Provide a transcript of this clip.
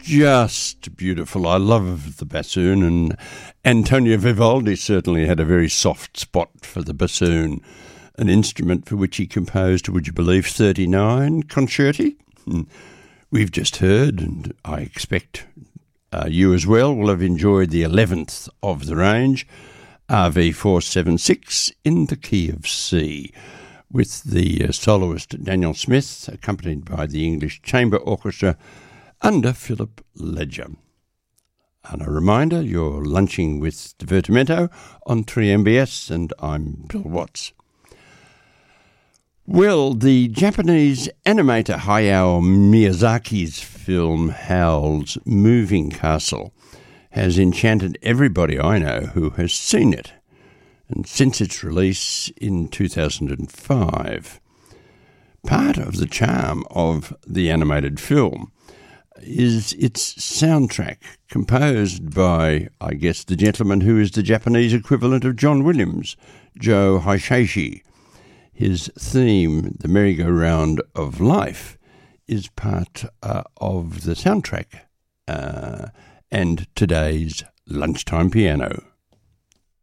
Just beautiful. I love the bassoon, and Antonio Vivaldi certainly had a very soft spot for the bassoon, an instrument for which he composed, would you believe, 39 concerti. We've just heard, and I expect you as well will have enjoyed the 11th of the range, RV 476 in the key of C, with the soloist Daniel Smith, accompanied by the English Chamber Orchestra under Philip Ledger. And a reminder, you're lunching with Divertimento on 3MBS, and I'm Bill Watts. Well, the Japanese animator Hayao Miyazaki's film Howl's Moving Castle has enchanted everybody I know who has seen it, and since its release in 2005. Part of the charm of the animated film is its soundtrack, composed by, I guess, the gentleman who is the Japanese equivalent of John Williams, Joe Hisaishi. His theme, The Merry-Go-Round of Life, is part of the soundtrack and today's Lunchtime Piano.